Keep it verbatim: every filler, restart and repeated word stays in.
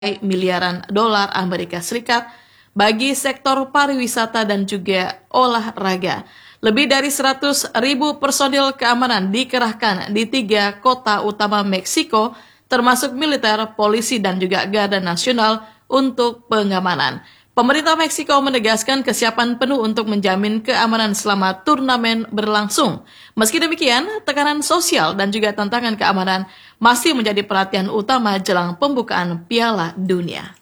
miliaran dolar Amerika Serikat bagi sektor pariwisata dan juga olahraga. Lebih dari seratus ribu personil keamanan dikerahkan di tiga kota utama Meksiko, termasuk militer, polisi, dan juga Garda Nasional untuk pengamanan. Pemerintah Meksiko menegaskan kesiapan penuh untuk menjamin keamanan selama turnamen berlangsung. Meski demikian, tekanan sosial dan juga tantangan keamanan masih menjadi perhatian utama jelang pembukaan Piala Dunia.